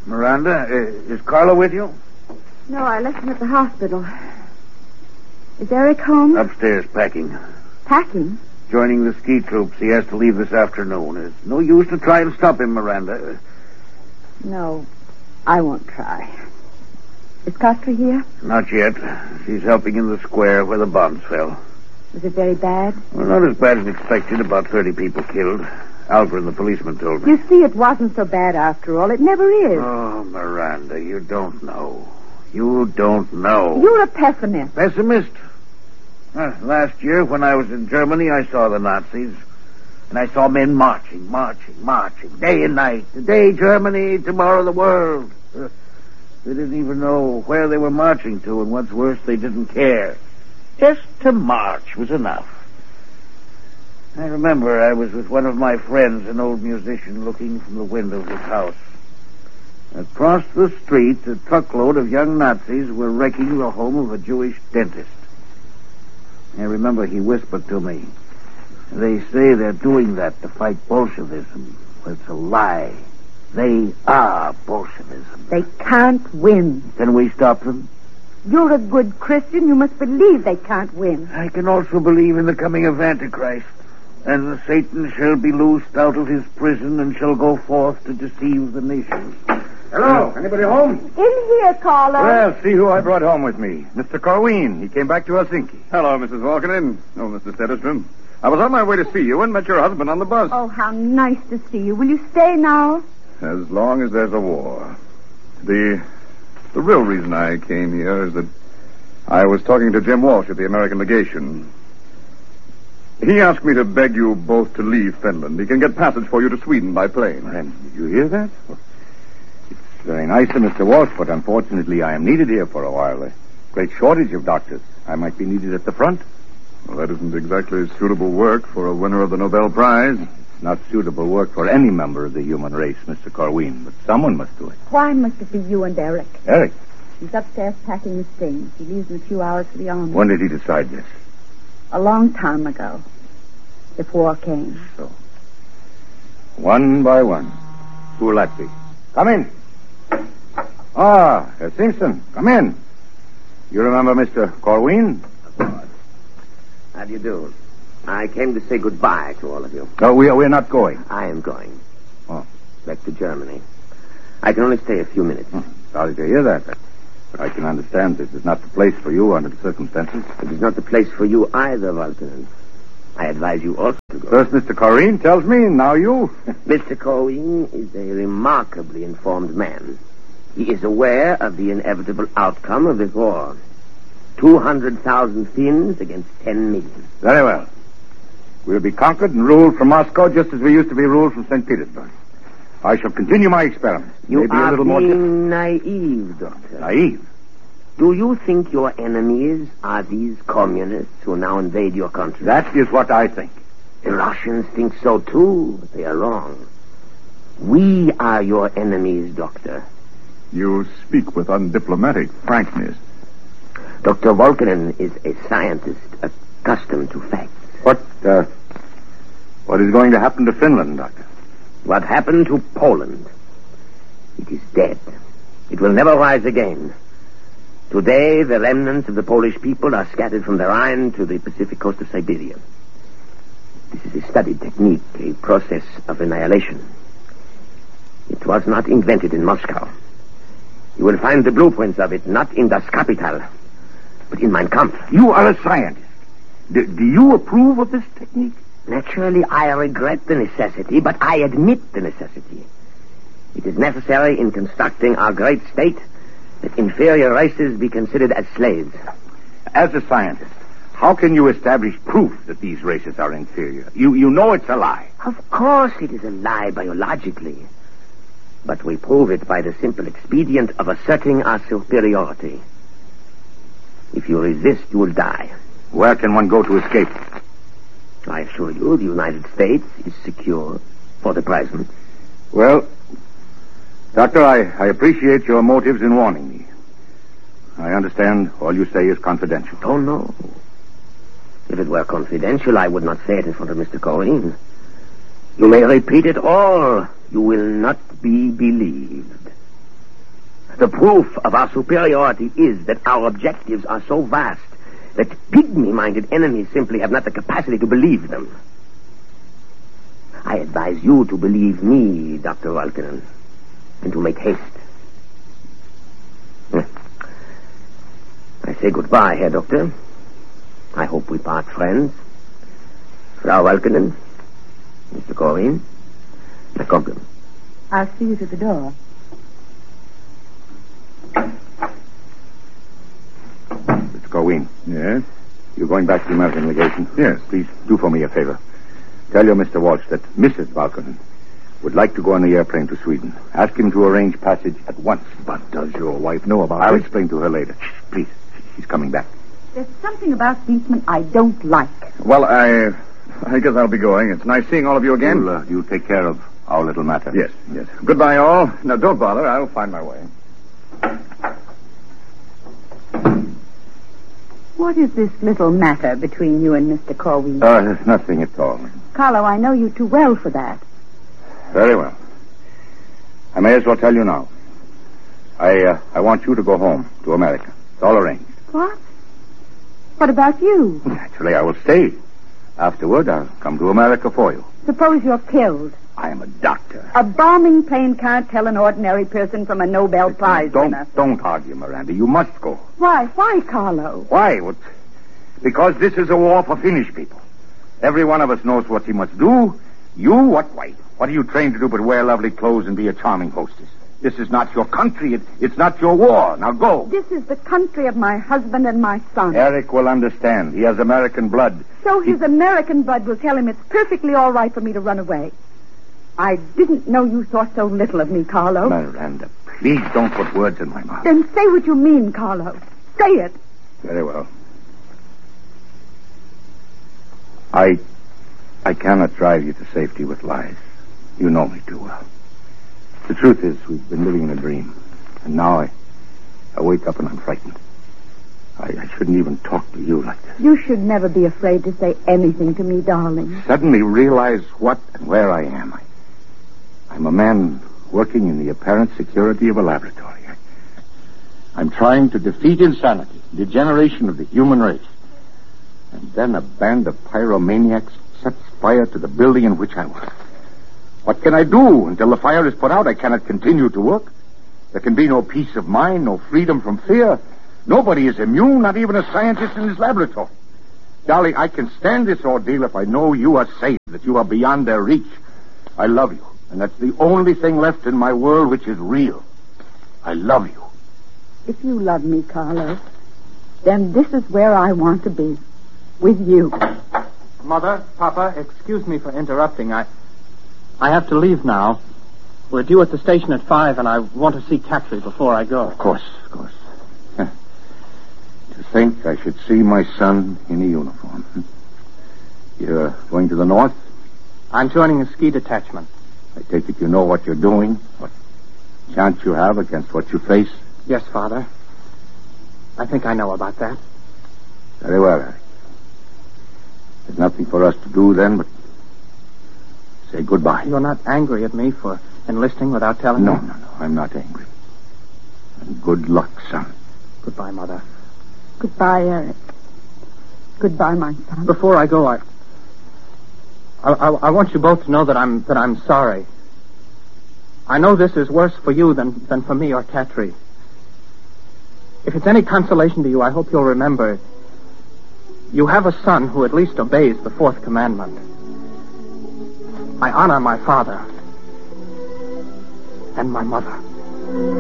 Miranda, is Carla with you? No, I left him at the hospital. Is Eric home? Upstairs, packing. Packing? Joining the ski troops. He has to leave this afternoon. It's no use to try and stop him, Miranda. No, I won't try. Is Costa here? Not yet. She's helping in the square where the bombs fell. Was it very bad? Well, not as bad as expected. About 30 people killed. Alfred, the policeman, told me. You see, it wasn't so bad after all. It never is. Oh, Miranda, you don't know. You don't know. You're a pessimist. Pessimist? Last year, when I was in Germany, I saw the Nazis. And I saw men marching, day and night. Today, Germany, tomorrow, the world. They didn't even know where they were marching to, and what's worse, they didn't care. Just to march was enough. I remember I was with one of my friends, an old musician, looking from the window of his house. Across the street, a truckload of young Nazis were wrecking the home of a Jewish dentist. I remember he whispered to me, "They say they're doing that to fight Bolshevism. But it's a lie. They are Bolshevism." They can't win. Can we stop them? You're a good Christian. You must believe they can't win. I can also believe in the coming of Antichrist. And Satan shall be loosed out of his prison and shall go forth to deceive the nations. Hello, anybody home? In here, Carla. Well, see who I brought home with me. Mr. Corwin. He came back to Helsinki. Hello, Mrs. Volkanen. Oh, Mr. Setterstrom. I was on my way to see you and met your husband on the bus. Oh, how nice to see you. Will you stay now? As long as there's a war. The real reason I came here is that I was talking to Jim Walsh at the American legation. He asked me to beg you both to leave Finland. He can get passage for you to Sweden by plane. And did you hear that? It's very nice of Mr. Walsh, but unfortunately I am needed here for a while. A great shortage of doctors. I might be needed at the front. Well, that isn't exactly suitable work for a winner of the Nobel Prize. It's not suitable work for any member of the human race, Mr. Corwin, but someone must do it. Why must it be you and Eric? Eric? He's upstairs packing his things. He leaves in a few hours for the army. When did he decide this? A long time ago. If war came. So. One by one. Who will that be? Come in. Ah, Herr Simpson. Come in. You remember Mr. Corwin? How do you do? I came to say goodbye to all of you. No, we're not going. I am going. Oh. Back to Germany. I can only stay a few minutes. Sorry to hear that. But I can understand this is not the place for you under the circumstances. It is not the place for you either, Volkanen. I advise you also to go. First Mr. Corwin tells me, now you. Mr. Corwin is a remarkably informed man. He is aware of the inevitable outcome of this war. 200,000 Finns against 10 million. Very well. We'll be conquered and ruled from Moscow just as we used to be ruled from St. Petersburg. I shall continue my experiments. You Maybe are a little more being naive, Doctor. Naive? Do you think your enemies are these communists who now invade your country? That is what I think. The Russians think so too, but they are wrong. We are your enemies, Doctor. You speak with undiplomatic frankness. Dr. Volkanen is a scientist accustomed to facts. What is going to happen to Finland, Doctor? What happened to Poland? It is dead. It will never rise again. Today, the remnants of the Polish people are scattered from the Rhine to the Pacific coast of Siberia. This is a studied technique, a process of annihilation. It was not invented in Moscow. You will find the blueprints of it not in Das Kapital, but in Mein Kampf. You are a scientist. Do you approve of this technique? Naturally, I regret the necessity, but I admit the necessity. It is necessary in constructing our great state that inferior races be considered as slaves. As a scientist, how can you establish proof that these races are inferior? You know it's a lie. Of course it is a lie biologically. But we prove it by the simple expedient of asserting our superiority. If you resist, you will die. Where can one go to escape? I assure you, the United States is secure for the present. Well, Doctor, I appreciate your motives in warning me. I understand all you say is confidential. Oh, no. If it were confidential, I would not say it in front of Mr. Corwin. You may repeat it all. You will not be believed. The proof of our superiority is that our objectives are so vast that pygmy-minded enemies simply have not the capacity to believe them. I advise you to believe me, Dr. Valkonen, and to make haste. I say goodbye, Herr Doctor. I hope we part friends. Frau Valkonen, Mr. Corwin, my compliments. I'll see you to the door. Mr. Corwin. Yes? You're going back to the American legation? Yes. Please do for me a favor. Tell your Mr. Walsh that Mrs. Valkonen would like to go on the airplane to Sweden. Ask him to arrange passage at once. But does your wife know about I'll it? explain to her later. Please. She's coming back. There's something about Beastman I don't like. Well, I guess I'll be going. It's nice seeing all of you again. You'll take care of our little matter. Yes, yes. Goodbye, all. Now, don't bother. I'll find my way. What is this little matter between you and Mr. Corwin? Nothing at all. Carlo, I know you too well for that. Very well. I may as well tell you now. I want you to go home to America. It's all arranged. What? What about you? Naturally, I will stay. Afterward, I'll come to America for you. Suppose you're killed. I am a doctor. A bombing plane can't tell an ordinary person from a Nobel Prize winner. Don't argue, Miranda. You must go. Why? Why, Carlo? Why? Because this is a war for Finnish people. Every one of us knows what he must do. You, what? Why? What are you trained to do but wear lovely clothes and be a charming hostess? This is not your country. It's not your war. Now go. This is the country of my husband and my son. Eric will understand. He has American blood. So his American blood will tell him it's perfectly all right for me to run away. I didn't know you thought so little of me, Carlo. Miranda, please don't put words in my mouth. Then say what you mean, Carlo. Say it. Very well. I cannot drive you to safety with lies. You know me too well. The truth is, we've been living in a dream. And now I wake up and I'm frightened. I shouldn't even talk to you like this. You should never be afraid to say anything to me, darling. Suddenly realize what and where I am. I'm a man working in the apparent security of a laboratory. I'm trying to defeat insanity, degeneration of the human race. And then a band of pyromaniacs sets fire to the building in which I work. What can I do? Until the fire is put out, I cannot continue to work. There can be no peace of mind, no freedom from fear. Nobody is immune, not even a scientist in his laboratory. Darling, I can stand this ordeal if I know you are safe, that you are beyond their reach. I love you, and that's the only thing left in my world which is real. I love you. If you love me, Carlo, then this is where I want to be. With you. Mother, Papa, excuse me for interrupting. I have to leave now. We're due at the station at 5, and I want to see Cattry before I go. Of course. To think I should see my son in a uniform. You're going to the north? I'm joining a ski detachment. I take it you know what you're doing, what chance you have against what you face? Yes, Father. I think I know about that. Very well, Eric. There's nothing for us to do then but say goodbye. You're not angry at me for enlisting without telling me? No. I'm not angry. And good luck, son. Goodbye, Mother. Goodbye, Eric. Goodbye, my son. Before I go, I want you both to know that I'm sorry. I know this is worse for you than for me or Cattry. If it's any consolation to you, I hope you'll remember you have a son who at least obeys the fourth commandment. I honor my father and my mother.